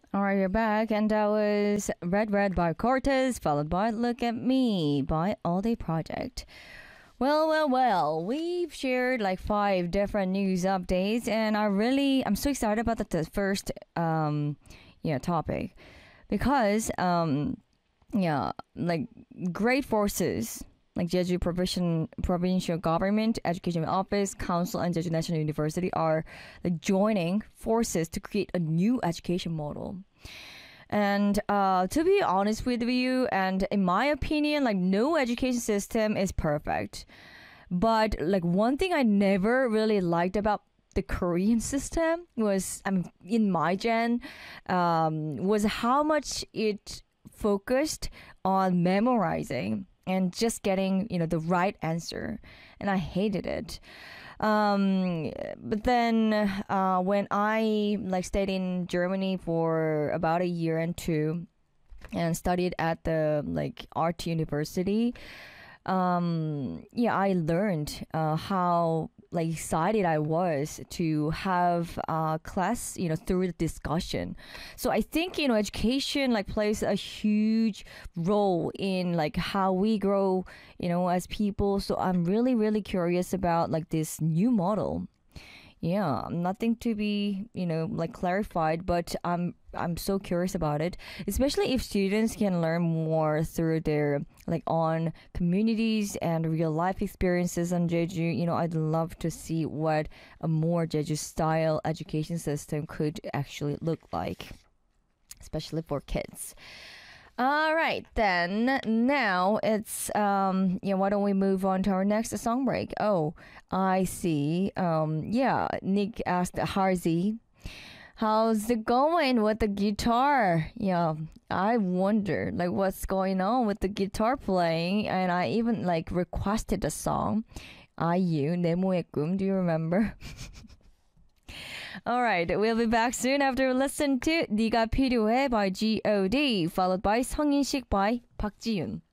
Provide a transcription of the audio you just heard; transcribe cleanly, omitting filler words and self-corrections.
All right, you're back, and that was Red Red by Cortez, followed by Look at Me by All Day Project. Well, we've shared like five different news updates, and I'm so excited about the first, topic because, like great forces like Jeju Provincial Government, Education Office, Council, and Jeju National University are like joining forces to create a new education model. And to be honest with you, and in my opinion, like no education system is perfect. But like one thing I never really liked about the Korean system was, I mean, in my gen, was how much it focused on memorizing and just getting the right answer, and I hated it. But then when I like stayed in Germany for about a year and two and studied at the like art university, I learned how like excited I was to have class, through the discussion. So I think education like plays a huge role in like how we grow, as people. So I'm really really curious about like this new model. Yeah, nothing to be, like clarified, but I'm so curious about it, especially if students can learn more through their like on communities and real life experiences on Jeju. I'd love to see what a more Jeju style education system could actually look like, especially for kids. All right, then now it's why don't we move on to our next song break? Oh, I see. Nick asked Harzi, how's it going with the guitar? Yeah, I wonder like what's going on with the guitar playing, and I even like requested a song. IU 네모의 꿈. Do you remember? All right, we'll be back soon after we listen to 네가 필요해 by God, followed by 성인식 by 박지윤.